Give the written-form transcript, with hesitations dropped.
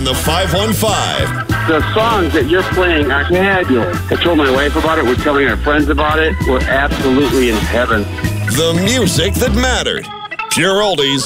the 515. The songs that you're playing are fabulous. I told my wife about it. We're telling our friends about it. We're absolutely in heaven. The music that mattered. Pure Oldies.